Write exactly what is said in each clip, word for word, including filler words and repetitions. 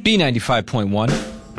B ninety-five point one.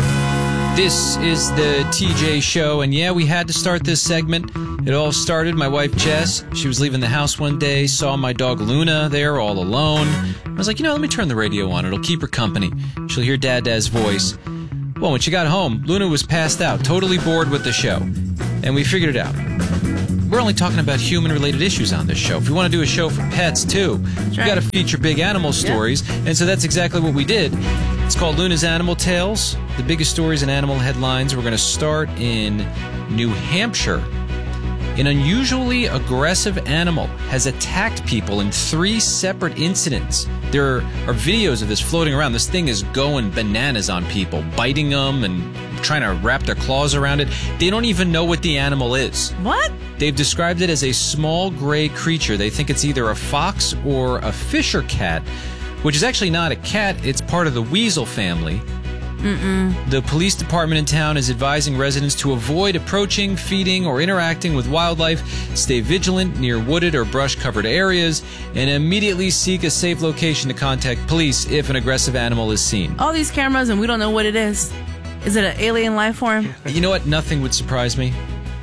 This is the T J Show, and yeah, we had to start this segment. It all started, my wife Jess, she was leaving the house one day, saw my dog Luna there all alone. I was like, you know, let me turn the radio on. It'll keep her company. She'll hear Dad Dad's voice. Well, when she got home, Luna was passed out, totally bored with the show. And we figured it out. We're only talking about human-related issues on this show. If we want to do a show for pets, too, we've got to feature big animal stories. Yeah. And so that's exactly what we did. It's called Luna's Animal Tales, the biggest stories in animal headlines. We're going to start in New Hampshire. An unusually aggressive animal has attacked people in three separate incidents. There are videos of this floating around. This thing is going bananas on people, biting them and trying to wrap their claws around it. They don't even know what the animal is. What? They've described it as a small gray creature. They think it's either a fox or a fisher cat, which is actually not a cat. It's part of the weasel family. Mm-mm. The police department in town is advising residents to avoid approaching, feeding, or interacting with wildlife, stay vigilant near wooded or brush-covered areas, and immediately seek a safe location to contact police if an aggressive animal is seen. All these cameras and we don't know what it is. Is it an alien life form? You know what? Nothing would surprise me.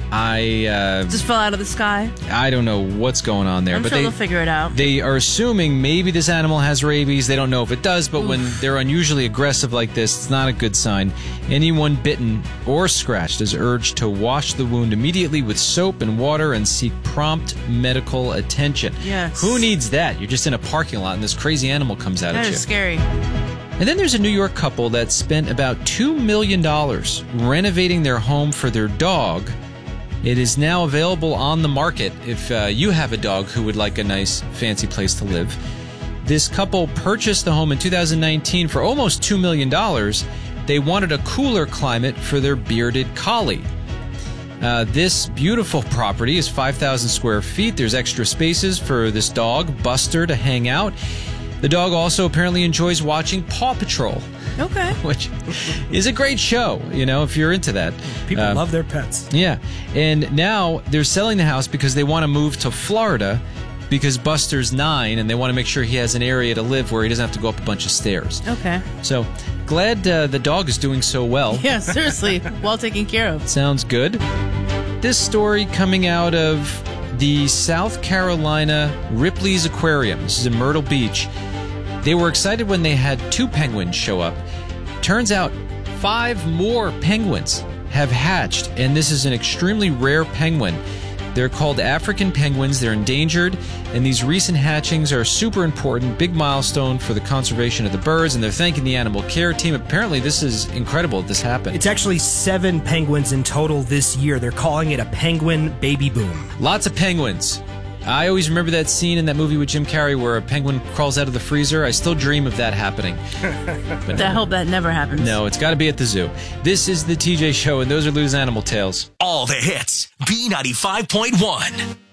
I uh, just fell out of the sky. I don't know what's going on there, I'm but sure they, they'll figure it out. They are assuming maybe this animal has rabies. They don't know if it does, but Oof. when they're unusually aggressive like this, it's not a good sign. Anyone bitten or scratched is urged to wash the wound immediately with soap and water and seek prompt medical attention. Yes. Who needs that? You're just in a parking lot and this crazy animal comes out that at you. That is scary. And then there's a New York couple that spent about two million dollars renovating their home for their dog. It is now available on the market if uh, you have a dog who would like a nice, fancy place to live. This couple purchased the home in two thousand nineteen for almost two million dollars. They wanted a cooler climate for their bearded collie. Uh, this beautiful property is five thousand square feet. There's extra spaces for this dog, Buster, to hang out. The dog also apparently enjoys watching Paw Patrol. Okay. Which is a great show, you know, if you're into that. People uh, love their pets. Yeah. And now they're selling the house because they want to move to Florida because Buster's nine and they want to make sure he has an area to live where he doesn't have to go up a bunch of stairs. Okay. So glad uh, the dog is doing so well. Yeah, seriously. Well taken care of. Sounds good. This story coming out of the South Carolina Ripley's Aquarium. This is in Myrtle Beach. They were excited when they had two penguins show up. Turns out five more penguins have hatched, and this is an extremely rare penguin. They're called African penguins. They're endangered, and these recent hatchings are super important, big milestone for the conservation of the birds, and they're thanking the animal care team. Apparently, this is incredible that this happened. It's actually seven penguins in total this year. They're calling it a penguin baby boom. Lots of penguins. I always remember that scene in that movie with Jim Carrey where a penguin crawls out of the freezer. I still dream of that happening. But I hope that never happens. No, it's got to be at the zoo. This is the T J Show, and those are Lou's Animal Tales. All the hits. B ninety-five point one.